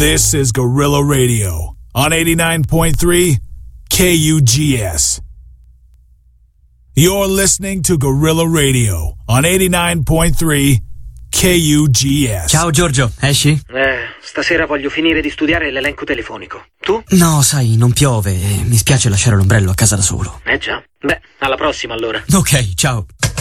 This is Guerrilla Radio on 89.3 KUGS. You're listening to Guerrilla Radio on 89.3 KUGS. Ciao Giorgio, esci? Stasera voglio finire di studiare l'elenco telefonico. Tu? No, sai, non piove e mi spiace lasciare l'ombrello a casa da solo. Già. Beh, alla prossima allora. Ok, ciao.